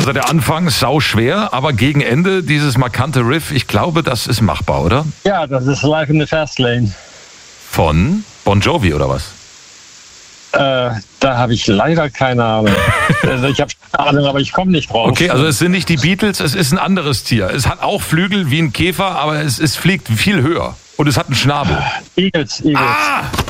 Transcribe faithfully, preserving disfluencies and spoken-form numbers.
Also der Anfang sau schwer, aber gegen Ende dieses markante Riff, ich glaube, das ist machbar, oder? Ja, das ist Live in the Fast Lane. Von Bon Jovi oder was? Äh, da habe ich leider keine Ahnung. Also ich habe keine Ahnung, aber ich komme nicht drauf. Okay, also es sind nicht die Beatles, es ist ein anderes Tier. Es hat auch Flügel wie ein Käfer, aber es, es fliegt viel höher. Und es hat einen Schnabel. Eagles, Eagles. Ah!